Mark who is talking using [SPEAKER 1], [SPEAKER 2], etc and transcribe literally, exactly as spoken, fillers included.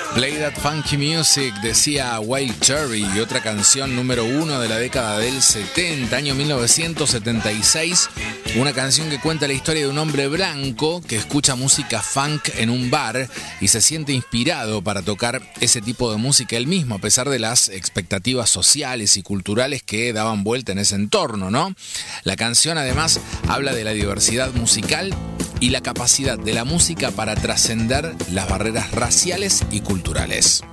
[SPEAKER 1] Play That Funky Music, decía Wild Cherry, y otra canción número uno de la década del setenta, año mil novecientos setenta y seis, una canción que cuenta la historia de un hombre blanco que escucha música funk en un bar y se siente inspirado para tocar ese tipo de música él mismo, a pesar de las expectativas sociales y culturales que daban vuelta en ese entorno, ¿no? La canción además habla de la diversidad musical y la capacidad de la música para trascender las barreras raciales y culturales.